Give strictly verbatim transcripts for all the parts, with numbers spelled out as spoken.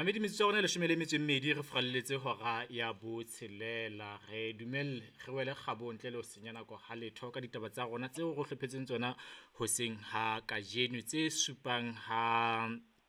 Mamedi metsotso ya rona le shomele metso e mmedi re fralletse hora ya botshelela re dumelle re wele kgabo ntle le ho senya nako ha letho ka ditaba tsa rona tseo go hlophetseng tsona hoseng ha kajeno tse supang ha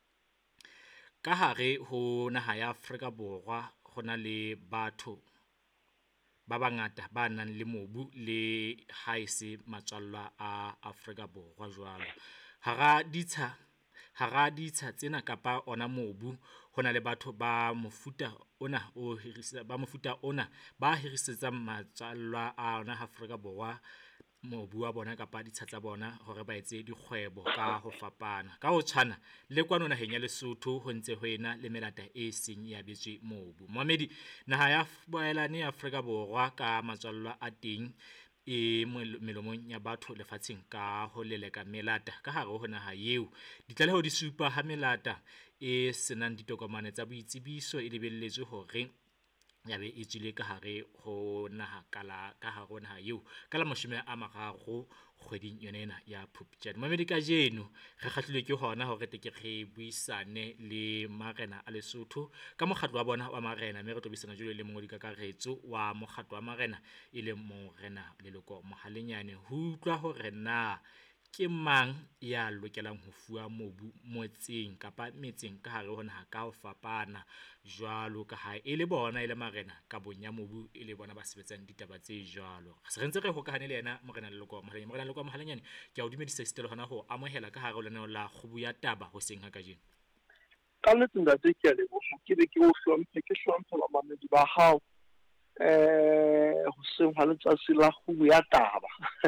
ka hare ho naha ya Afrika Borwa go na le batho ba bangata ba nang le mobu le haise matswalla a Afrika Borwa jwalo hara ditsha hara ditsha tsena kapa ona mobu hona le batho ba mofuta ona o hirisa ba mofuta ona ba hirisetsa matswalla a ona Afrika Borwa mobu wa bona kapa ditsha tsa bona hore ba etse dikgwebo ka ho fapana ka ho tshwana le kwana naheng ya Lesotho ho ntse ho ena le melata e seng ya betswe mobu. Mohamedi naha ya boelane ya Afrika Borwa ka matswalla a teng e melomong ya batho lefatsheng ka ho leleka melata ka hare ho naha eo ditlaleho di supa ha melata e senang ditokomane tsa boitsebiso e lebelletswe hore yabe e tswile ka hare ho naha kala ka hare ho naha eo ka la mashome a mararo kgweding yona ena ya Phupjane. Mohamedi ka jeno re kgahlilwe ke hona hore teke re buisane le marena a Lesotho ka mokgatlo wa bona wa marena mme re tlo buisana jwale le mongodi kakaretso wa mokgatlo wa marena e le morena Leloko Mohalenyane ho utlwa hore na ke mang ya lokelang ho fuwa mobu motseng kapa metseng ka hare ho naha ka ho fapana jwalo ka ha e le bona e le marena ka bonya mobu e le bona ba sebetsang ditaba tse jwalo. Se re ntse re hokahane le yena morena Leloko Mohalenyane. Morena Leloko Mohalenyane ke a o dumedisa setelo hona ho amohela ka hare ho lenao la kgubu ya taba hoseng ha kajeno. Ka nnete ntate ke a leboha ke be ke o hlomphe ke hlomphe ba mamedi ba hao eh hoseng ha letsatsi la kgubu ya taba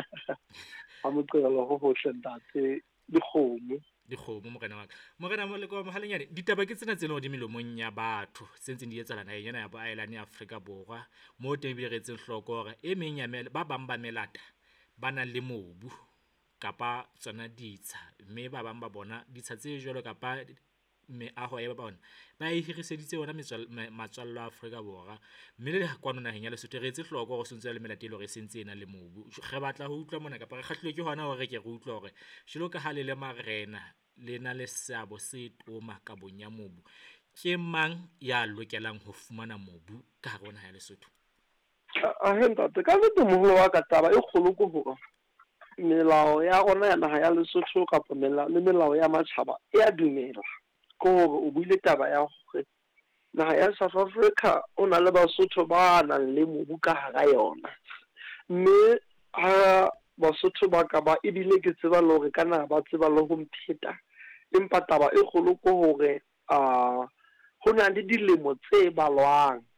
ha mo qela ho hohle ntate dikgomo dikgomo morena wa ka morena Leloko Mohalenyane ditaba ke tsena tseno di melomong ya batho sentse di etsala naheng yana ya boaelane ya Afrika Borwa mo teng bile re tseng hloko hore e meng ya ba bang ba melata ba nang le mobu kapa tsona ditsha mme ba bang ba bona ditsha tse jwalo kapa meaho ya bona ba e hiriseditse ona matswalla a Afrika Borwa mme le kwano naheng ya Lesotho re etse hloko go sontse le melatelo re sentse ena le mobu re batla ho utlwa mona kapa re kgahlilwe ke hona hore ke re utlwa hore jelo ka ha le le marena le na le seabo se toma ka bonya mobu ke mang ya lokelang ho fumana mobu ka hare ho naha ya Lesotho. a he ntate ka nnete moholo wa ka taba e kgolo ko hore melao ya rona ya naha ya Lesotho kapa melao le melao ya matjhaba e a dumela ko hore o buile taba ya hore naha ya South Africa o na le Basotho ba nang le mobu ka hara yona mme ha Basotho ba ka ba ebile ke tseba le hore kana ba tseba le ho mpheta empa taba e kgolo ko hore a ho na le dilemo tse balwang